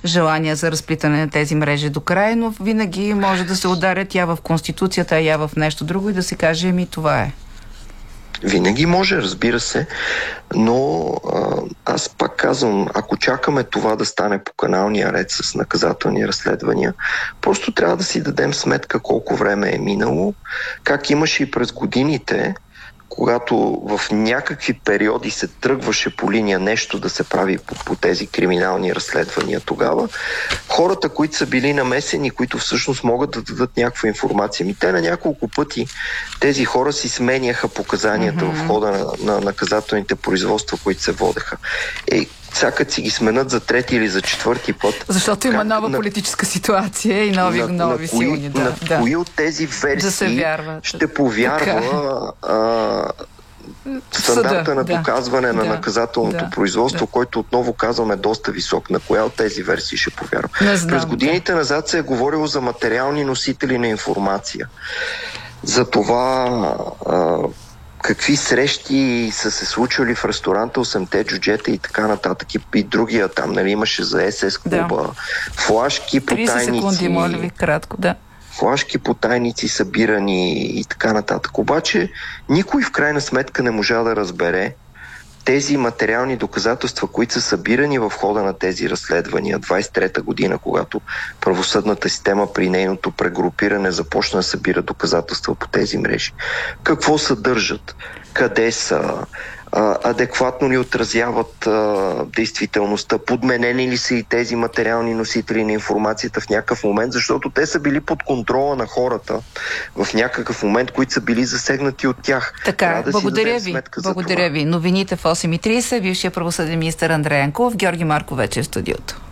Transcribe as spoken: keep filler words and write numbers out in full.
желания за разплитане на тези мрежи до край, но винаги може да се ударят я в Конституцията, я в нещо друго и да се каже, ми това е. Винаги може, разбира се, но а, аз пак казвам, ако чакаме това да стане по каналния ред с наказателни разследвания, просто трябва да си дадем сметка колко време е минало, как имаше и през годините, когато в някакви периоди се тръгваше по линия нещо да се прави по, по тези криминални разследвания тогава, хората, които са били намесени, които всъщност могат да дадат някаква информация, ми те на няколко пъти тези хора си сменяха показанията mm-hmm. в хода на, на наказателните производства, които се водеха. Е, сега си ги сменят за трети или за четвърти път. Защото има нова на, политическа ситуация и нови, на, нови на силни. Кои, да, на да. кои от тези версии да ще повярва а, стандарта Съда, на да. доказване на да, наказателното да, производство, да. който отново казвам е доста висок. На коя от тези версии ще повярва? Знам, През годините да. назад се е говорило за материални носители на информация. За това а, какви срещи са се случвали в ресторанта, осемте джуджета и така нататък и, и другия там, нали, имаше за ес ес клуба, да. Флашки по тайници. трийсет секунди, моля ви, кратко, да. Флашки по тайници събирани и така нататък. Обаче никой в крайна сметка не можа да разбере тези материални доказателства, които са събирани в хода на тези разследвания двайсет и трета година, когато правосъдната система при нейното прегрупиране започна да събира доказателства по тези мрежи. Какво съдържат? Къде са? Адекватно ли отразяват а, действителността, подменени ли са и тези материални носители на информацията в някакъв момент, защото те са били под контрола на хората в някакъв момент, които са били засегнати от тях. Така, да благодаря ви. Благодаря ви. Новините в осем и трийсет. Бившия правосъден министър Андрей Янкулов, Георги Марков вече е в студиото.